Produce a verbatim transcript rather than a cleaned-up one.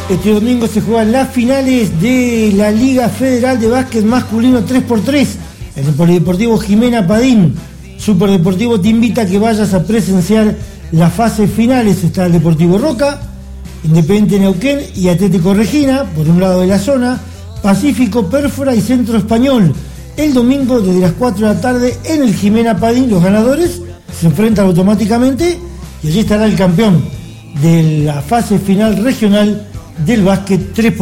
Este domingo se juegan las finales de la Liga Federal de Básquet Masculino tres por tres en el Polideportivo Jimena Padín. Superdeportivo te invita a que vayas a presenciar las fases finales. Está el Deportivo Roca, Independiente Neuquén y Atlético Regina, por un lado de la zona, Pacífico, Pérfora y Centro Español. El domingo desde las cuatro de la tarde en el Jimena Padín, los ganadores se enfrentan automáticamente y allí estará el campeón de la fase final regional del básquet tres por tres.